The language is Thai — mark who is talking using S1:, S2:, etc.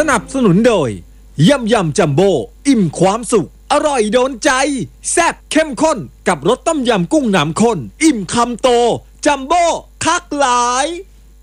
S1: นับสนุนโดยยำจัมโบ้อิ่มความสุขอร่อยโดนใจแซ่บเข้มข้นกับรสต้มยำกุ้งน้ำข้นอิ่มคำโตจัมโบ้คักหลาย